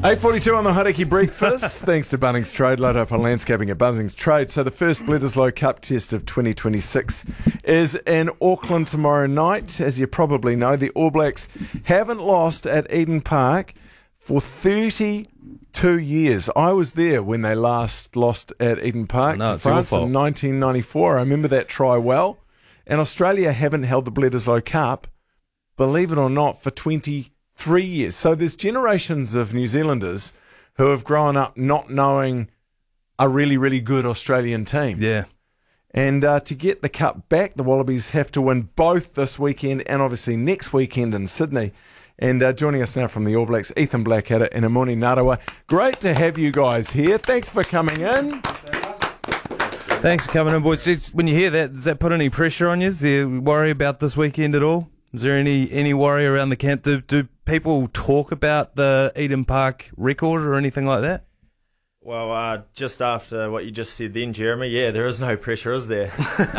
8:42 on the Hauraki Breakfast. Thanks to Bunnings Trade. Load up on landscaping at Bunnings Trade. So the first Bledisloe Cup test of 2026 is in Auckland tomorrow night. As you probably know, the All Blacks haven't lost at Eden Park for 32 years. I was there when they last lost at Eden Park to France in 1994. I remember that try well. And Australia haven't held the Bledisloe Cup, believe it or not, for 23 years. So there's generations of New Zealanders who have grown up not knowing a really, really good Australian team. Yeah. And to get the cup back, the Wallabies have to win both this weekend and obviously next weekend in Sydney. And joining us now from the All Blacks, Ethan Blackadder and Emoni Narawa. Great to have you guys here. Thanks for coming in. Thanks for coming in, boys. Just, when you hear that, does that put any pressure on you? Do you worry about this weekend at all? Is there any worry around the camp? Do people talk about the Eden Park record or anything like that? Well, just after what you just said then, Jeremy, yeah, there is no pressure, is there?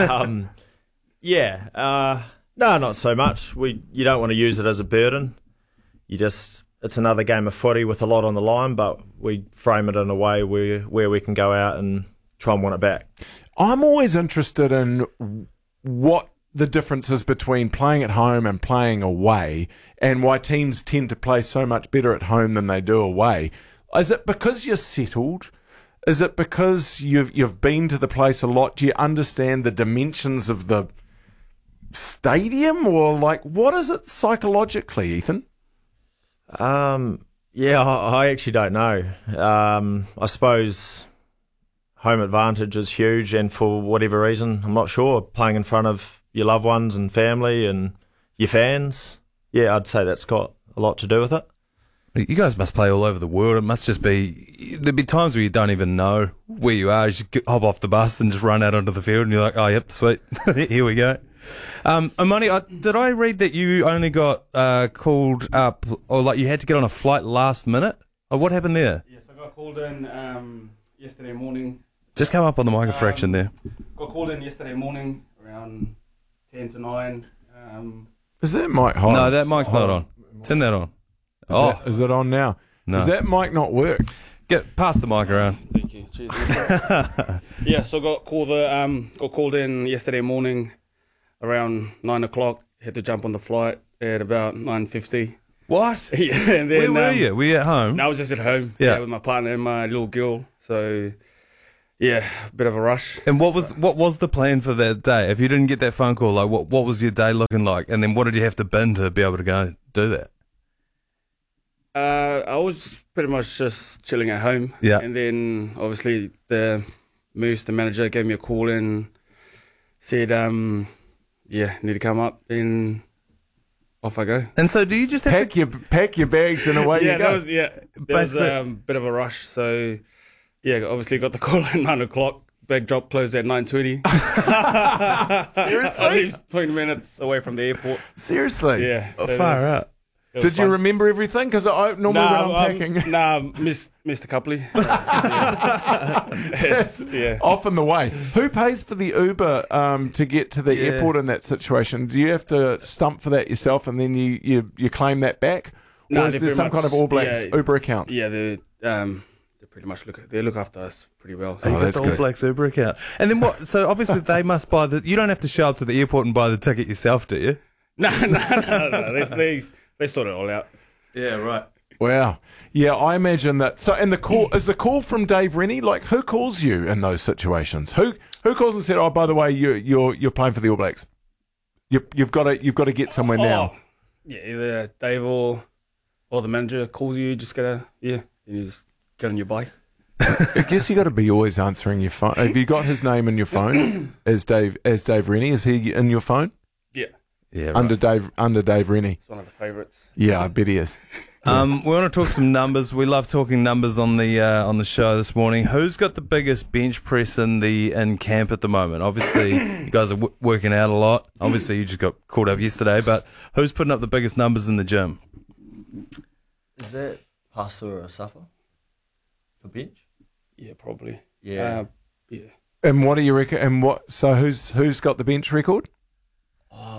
No, not so much. You don't want to use it as a burden. It's another game of footy with a lot on the line, but we frame it in a way where we can go out and try and win it back. I'm always interested in what the difference is between playing at home and playing away, and why teams tend to play so much better at home than they do away. Is it because you're settled? Is it because you've been to the place a lot? Do you understand the dimensions of the stadium? Or what is it psychologically, Ethan? I actually don't know. I suppose home advantage is huge, and for whatever reason, I'm not sure, playing in front of your loved ones and family and your fans, yeah, I'd say that's got a lot to do with it. You guys must play all over the world. It must just be, there'd be times where you don't even know where you are. You just hop off the bus and just run out onto the field and you're like, oh, yep, sweet. Here we go. Emoni, did I read that you only got called up, or you had to get on a flight last minute? Oh, what happened there? Yes, I got called in yesterday morning. Just come up on the microphone there. Got called in yesterday morning around 10 to 9. Is that mic hot? No, that mic's not on. Turn that on. Is it on now? No. Does that mic not work? Pass the mic around. Thank you. Cheers. Yeah, so got called in yesterday morning around 9 o'clock. Had to jump on the flight at about 9:50. What? Yeah, and then, Where were you? Were you at home? No, I was just at home. Yeah. With my partner and my little girl. So, yeah, a bit of a rush. And what was the plan for that day? If you didn't get that phone call, what was your day looking like? And then what did you have to bin to be able to go do that? I was pretty much just chilling at home. Yeah. And then, obviously, the manager, gave me a call and said, need to come up, and off I go. And so do you just have pack your bags and away you go? That was a bit of a rush. So, yeah, obviously got the call at 9 o'clock. Bag drop closed at 9:20. Seriously? I live 20 minutes away from the airport. Seriously? Yeah. Oh, far out. Did you remember everything? Because I normally when I'm packing... missed a couple. Yeah. Often the way. Who pays for the Uber to get to the airport in that situation? Do you have to stump for that yourself and then you claim that back? Or is there some kind of All Blacks Uber account? Yeah, they pretty much look after us pretty well. So that's the All Blacks Uber account. And then what? So obviously they must buy you don't have to show up to the airport and buy the ticket yourself, do you? No. They sort it all out. Yeah, right. Wow. Yeah, I imagine that. So, and is the call from Dave Rennie? Who calls you in those situations? Who calls and said, "Oh, by the way, you're playing for the All Blacks. You've got to get somewhere now." Yeah, either Dave or the manager calls you. Just and you just get on your bike. I guess you got to be always answering your phone. Have you got his name in your phone as Dave Rennie? Is he in your phone? Yeah. Yeah, right. Under Dave Rennie. It's one of the favourites. Yeah, I bet he is. We want to talk some numbers. We love talking numbers on the show this morning. Who's got the biggest bench press in camp at the moment? Obviously, you guys are working out a lot. Obviously, you just got called up yesterday, but who's putting up the biggest numbers in the gym? Is that Pasa or Safa for bench? Yeah, probably. Yeah. And what do you reckon? And so who's got the bench record? Oh,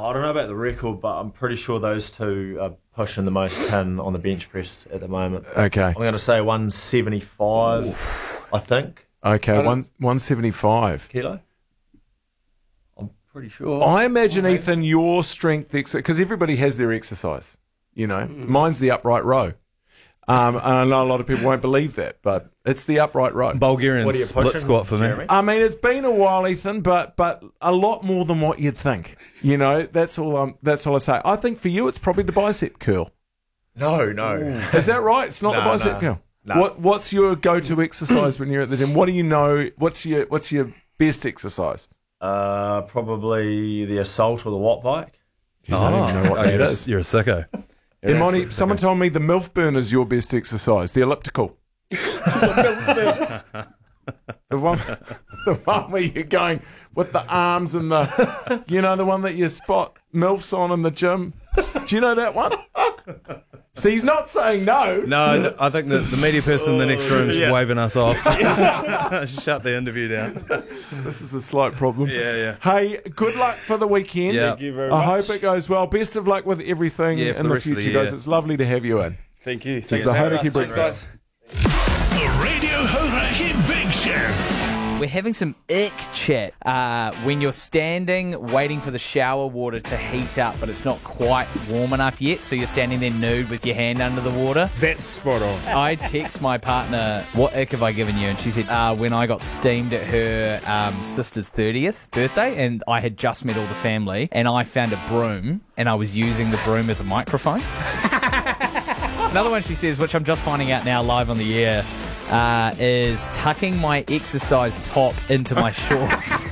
I don't know about the record, but I'm pretty sure those two are pushing the most tin on the bench press at the moment. Okay. I'm going to say 175, I think. Okay, 175. Kilo? I'm pretty sure. I imagine, Ethan, your strength, because everybody has their exercise, you know. Mine's the upright row. And I know a lot of people won't believe that, but it's the upright row. Bulgarian What are you split pushing, squat for me. Jeremy? I mean, it's been a while, Ethan, but a lot more than what you'd think. You know, that's all I say. I think for you, it's probably the bicep curl. No. Is that right? It's not the bicep curl. No. What's your go-to exercise when you're at the gym? What do you know? What's your best exercise? Probably the assault or the watt bike. Jeez, I don't even know what that is. You're a sicko. Hey, Monty, someone told me the MILF burn is your best exercise, the elliptical. the one where you're going with the arms and the, you know, the one that you spot MILFs on in the gym. Do you know that one? See, he's not saying no. No, I think the media person in the next room is waving us off. Shut the interview down. This is a slight problem. Yeah. Hey, good luck for the weekend. Yeah. Thank you very I much. hope it goes well. Best of luck with everything Yeah, for in the the rest of future, the year. guys. It's lovely to have you in. Thank you. Just Thanks the for having Hauraki us. Thanks, Breakfast. guys. The Radio Hauraki Big Show. We're having some ick chat when you're standing waiting for the shower water to heat up, but it's not quite warm enough yet, so you're standing there nude with your hand under the water. That's spot on. I text my partner, what ick have I given you? And she said, when I got steamed at her sister's 30th birthday, and I had just met all the family, and I found a broom, and I was using the broom as a microphone. Another one she says, which I'm just finding out now live on the air, is tucking my exercise top into my shorts.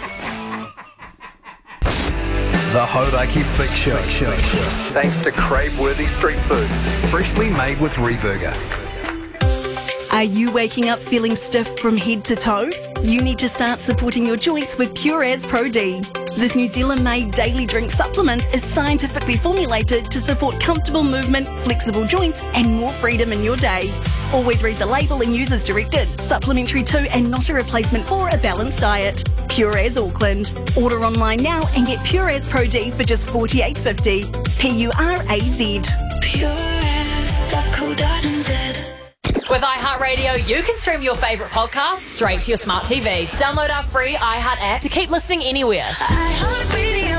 The Hauraki Big Show. Thanks to crave-worthy street food. Freshly made with Reburger. Are you waking up feeling stiff from head to toe? You need to start supporting your joints with Pure As Pro D. This New Zealand-made daily drink supplement is scientifically formulated to support comfortable movement, flexible joints, and more freedom in your day. Always read the label and use as directed. Supplementary to and not a replacement for a balanced diet. Pure As Auckland. Order online now and get Pure As Pro D for just $48.50. PURAZ. pureas.co.nz. With iHeartRadio, you can stream your favourite podcasts straight to your smart TV. Download our free iHeart app to keep listening anywhere. iHeartRadio.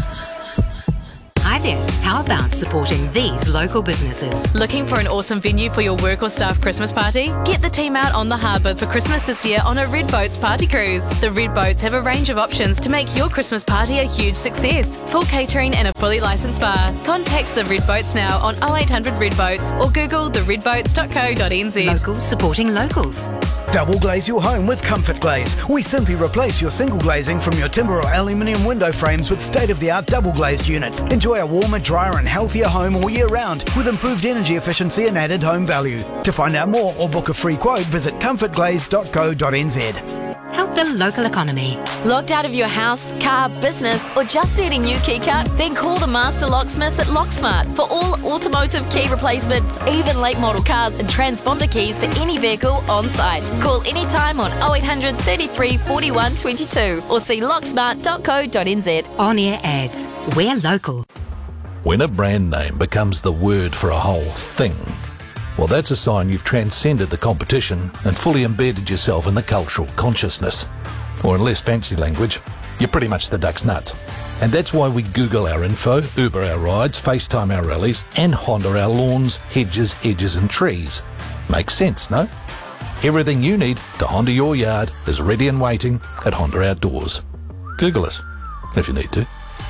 Hi there. How about supporting these local businesses? Looking for an awesome venue for your work or staff Christmas party? Get the team out on the harbour for Christmas this year on a Red Boats party cruise. The Red Boats have a range of options to make your Christmas party a huge success. Full catering and a fully licensed bar. Contact the Red Boats now on 0800 Red Boats or Google theredboats.co.nz. Locals supporting locals. Double glaze your home with Comfort Glaze. We simply replace your single glazing from your timber or aluminium window frames with state-of-the-art double glazed units. Enjoy a warmer, drier and healthier home all year round with improved energy efficiency and added home value. To find out more or book a free quote, visit comfortglaze.co.nz. Help the local economy. Locked out of your house, car, business, or just need a new key cut? Then call the Master Locksmiths at Locksmart for all automotive key replacements, even late model cars and transponder keys for any vehicle on site. Call anytime on 0800 33 41 22 or see locksmart.co.nz. On-air ads. We're local. When a brand name becomes the word for a whole thing, well, that's a sign you've transcended the competition and fully embedded yourself in the cultural consciousness. Or in less fancy language, you're pretty much the duck's nut. And that's why we Google our info, Uber our rides, FaceTime our rallies, and Honda our lawns, hedges, edges and trees. Makes sense, no? Everything you need to Honda your yard is ready and waiting at Honda Outdoors. Google us, if you need to.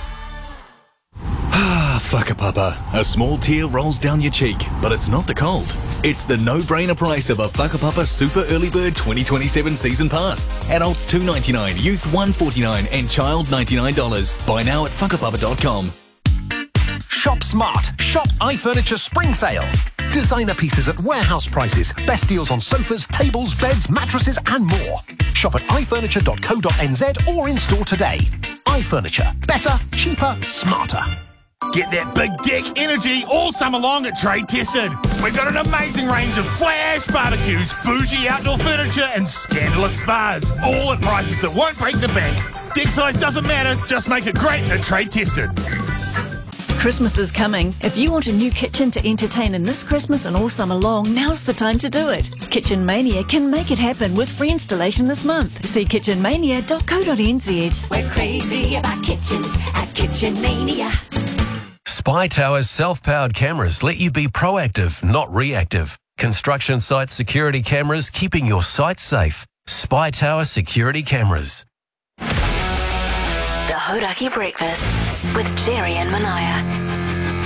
Whakapapa. A small tear rolls down your cheek, but it's not the cold. It's the no-brainer price of a Whakapapa Super Early Bird 2027 Season Pass. Adults $2.99, youth $1.49 and child $99. Buy now at whakapapa.com. Shop smart. Shop iFurniture Spring Sale. Designer pieces at warehouse prices. Best deals on sofas, tables, beds, mattresses and more. Shop at iFurniture.co.nz or in store today. iFurniture. Better, cheaper, smarter. Get that big dick energy all summer long at Trade Tested. We've got an amazing range of flash barbecues, bougie outdoor furniture and scandalous spas, all at prices that won't break the bank. Deck size doesn't matter, just make it great and trade tested. Christmas is coming. If you want a new kitchen to entertain in this Christmas and all summer long, now's the time to do it. Kitchen Mania can make it happen with free installation this month. See kitchenmania.co.nz. We're crazy about kitchens at Kitchen Mania. Spy Tower's self-powered cameras let you be proactive, not reactive. Construction site security cameras keeping your site safe. Spy Tower security cameras. The Hodaki Breakfast with Jerry and Manaya.